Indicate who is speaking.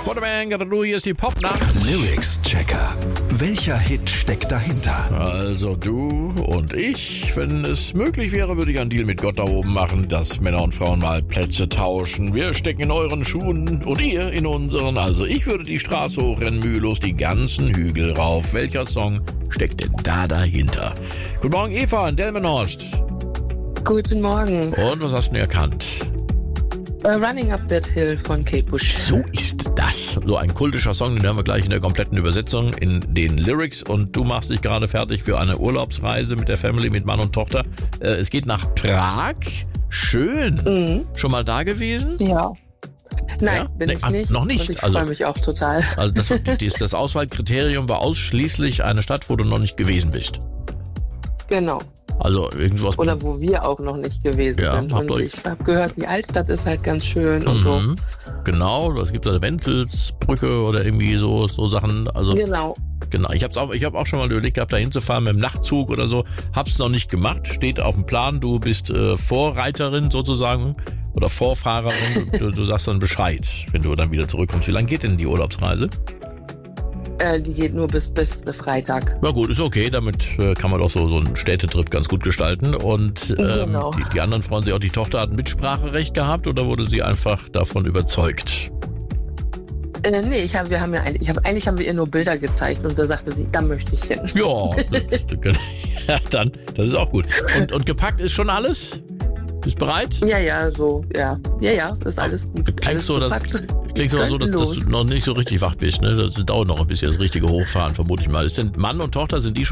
Speaker 1: Waterman, hier ist die Popnacht.
Speaker 2: Lyrics-Checker. Welcher Hit steckt dahinter?
Speaker 1: Also du und ich, wenn es möglich wäre, würde ich einen Deal mit Gott da oben machen, dass Männer und Frauen mal Plätze tauschen. Wir stecken in euren Schuhen und ihr in unseren. Also ich würde die Straße hochrennen, mühelos die ganzen Hügel rauf. Welcher Song steckt denn da dahinter? Guten Morgen, Eva in Delmenhorst.
Speaker 3: Guten Morgen.
Speaker 1: Und was hast du denn erkannt?
Speaker 3: Running Up That Hill von Kate Bush.
Speaker 1: So ist das. So ein kultischer Song, den hören wir gleich in der kompletten Übersetzung in den Lyrics. Und du machst dich gerade fertig für eine Urlaubsreise mit der Family, mit Mann und Tochter. Es geht nach Prag. Schön.
Speaker 3: Mhm.
Speaker 1: Schon mal da gewesen?
Speaker 3: Ja. Nein,
Speaker 1: Ja?
Speaker 3: bin ich nicht.
Speaker 1: Noch nicht?
Speaker 3: Und ich
Speaker 1: Also-
Speaker 3: freue mich auch total.
Speaker 1: Also das Auswahlkriterium war ausschließlich eine Stadt, wo du noch nicht gewesen bist.
Speaker 3: Genau.
Speaker 1: Also irgendwas.
Speaker 3: Oder wo wir auch noch nicht gewesen
Speaker 1: Ja,
Speaker 3: sind.
Speaker 1: habt
Speaker 3: Und
Speaker 1: euch-
Speaker 3: ich habe gehört, die Altstadt ist halt ganz schön und so.
Speaker 1: Mhm. Genau, es gibt da Wenzelsbrücke oder irgendwie so Sachen. Also
Speaker 3: Genau.
Speaker 1: genau. Ich habe auch schon mal überlegt gehabt, da hinzufahren mit dem Nachtzug oder so. Hab's noch nicht gemacht. Steht auf dem Plan. Du bist Vorreiterin sozusagen oder Vorfahrerin. Du sagst dann Bescheid, wenn du dann wieder zurückkommst. Wie lange geht denn die Urlaubsreise?
Speaker 3: Die geht nur bis Freitag.
Speaker 1: Na gut, ist okay. Damit kann man doch so einen Städtetrip ganz gut gestalten. Und
Speaker 3: Genau.
Speaker 1: die anderen freuen sich auch. Die Tochter hat Mitspracherecht gehabt oder wurde sie einfach davon überzeugt?
Speaker 3: Nee, eigentlich haben wir ihr nur Bilder gezeigt und da sagte sie, da möchte ich hin.
Speaker 1: Ja, ja, dann, das ist auch gut. Und gepackt ist schon alles? Bist bereit?
Speaker 3: Ja, so, ja. Ja, ist alles gut.
Speaker 1: Klingst so,
Speaker 3: Alles
Speaker 1: dass
Speaker 3: gepackt.
Speaker 1: du noch nicht so richtig wach bist. Ne? Das dauert noch ein bisschen, das richtige Hochfahren, vermute ich mal. Sind Mann und Tochter, sind die schon